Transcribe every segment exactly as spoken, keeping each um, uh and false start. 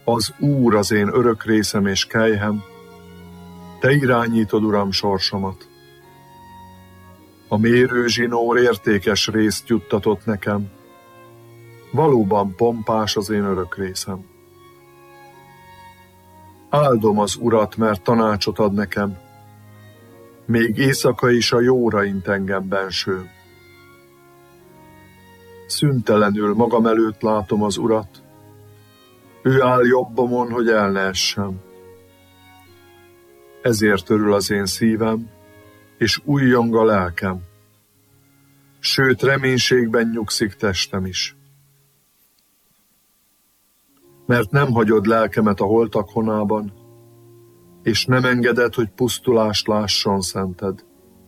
Az Úr az én örök részem és kelyhem, te irányítod, Uram, sorsomat. A mérőzsinór értékes részt juttatott nekem, valóban pompás az én örök részem. Áldom az Urat, mert tanácsot ad nekem, még éjszaka is a jóra int engem benső. Szüntelenül magam előtt látom az Urat, ő áll jobbomon, hogy el ne essem. Ezért örül az én szívem, és újjong a lelkem, sőt reménységben nyugszik testem is. Mert nem hagyod lelkemet a holtak honában, és nem engeded, hogy pusztulást lásson szented.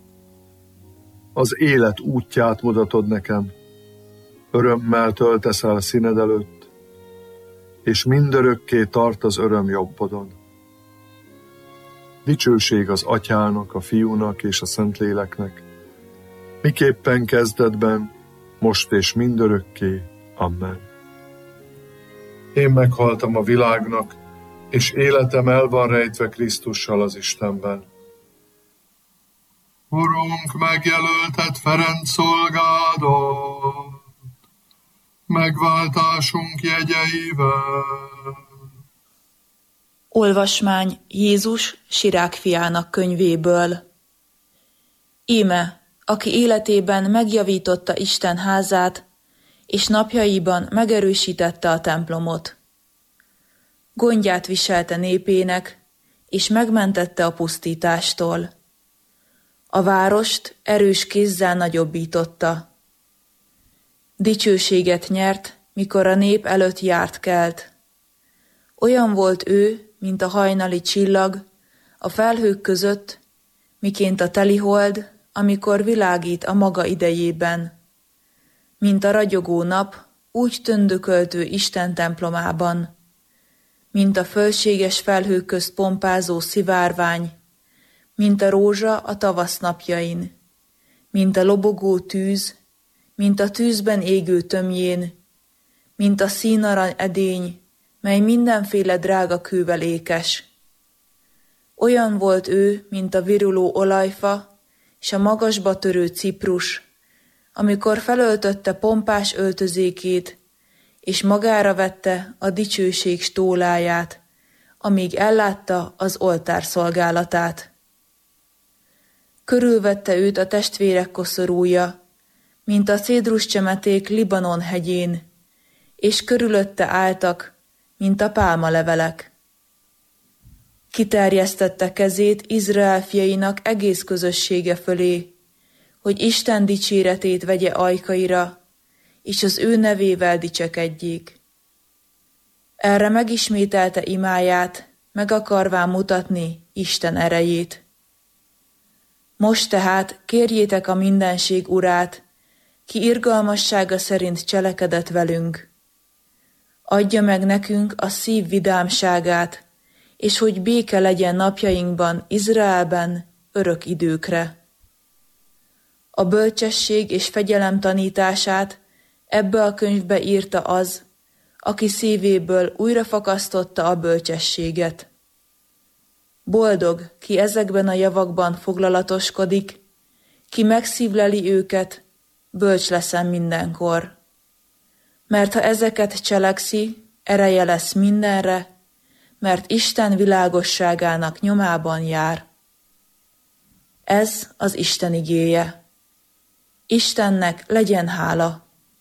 Az élet útját mutatod nekem, örömmel töltesz el színed előtt, és mindörökké tart az öröm jobbodon. Dicsőség az Atyának, a Fiúnak és a Szentléleknek, miképpen kezdetben, most és mindörökké. Amen. Én meghaltam a világnak, és életem el van rejtve Krisztussal az Istenben. Urunk, megjelölted Ferenc szolgádat, megváltásunk jegyeivel. Olvasmány Jézus Sirák fiának könyvéből. Íme, aki életében megjavította Isten házát, és napjaiban megerősítette a templomot. Gondját viselte népének, és megmentette a pusztítástól. A várost erős kézzel nagyobbította. Dicsőséget nyert, mikor a nép előtt járt kelt. Olyan volt ő, mint a hajnali csillag, a felhők között, miként a telihold, amikor világít a maga idejében. Mint a ragyogó nap, úgy tündökölt ő Isten templomában. Mint a fölséges felhők közt pompázó szivárvány, mint a rózsa a tavasz napjain, mint a lobogó tűz, mint a tűzben égő tömjén, mint a színarany edény, mely mindenféle drága kővel ékes. Olyan volt ő, mint a viruló olajfa, és a magasba törő ciprus, amikor felöltötte pompás öltözékét, és magára vette a dicsőség stóláját, amíg ellátta az oltár szolgálatát. Körülvette őt a testvérek koszorúja, mint a cédruszcsemeték Libanon hegyén, és körülötte álltak, mint a pálmalevelek. Kiterjesztette kezét Izrael fiainak egész közössége fölé, hogy Isten dicséretét vegye ajkaira, és az ő nevével dicsekedjék. Erre megismételte imáját, meg akarván mutatni Isten erejét. Most tehát kérjétek a mindenség urát, ki irgalmassága szerint cselekedett velünk. Adja meg nekünk a szív vidámságát, és hogy béke legyen napjainkban Izraelben örök időkre. A bölcsesség és fegyelem tanítását ebbe a könyvbe írta az, aki szívéből újrafakasztotta a bölcsességet. Boldog, ki ezekben a javakban foglalatoskodik, ki megszívleli őket, bölcs leszen mindenkor. Mert ha ezeket cselekszi, ereje lesz mindenre, mert Isten világosságának nyomában jár. Ez az Isten igéje. Istennek legyen hála.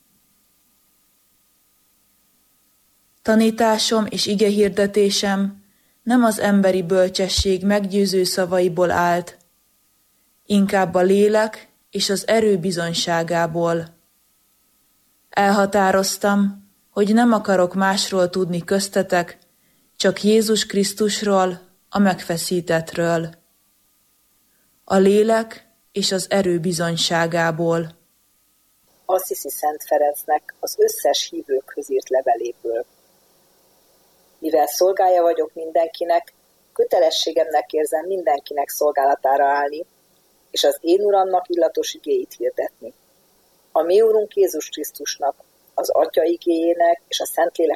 Tanításom és igehirdetésem nem az emberi bölcsesség meggyőző szavaiból állt, inkább a lélek és az erő bizonyságából. Elhatároztam, hogy nem akarok másról tudni köztetek, csak Jézus Krisztusról, a megfeszítettről. A lélek és az erő bizonyságából. Assisi Szent Ferencnek az összes hívőkhöz írt leveléből. Mivel szolgája vagyok mindenkinek, kötelességemnek érzem mindenkinek szolgálatára állni, és az én Uramnak illatos igéit hirdetni. A mi Úrunk Jézus Krisztusnak, az Atya igéjének és a Szentlélek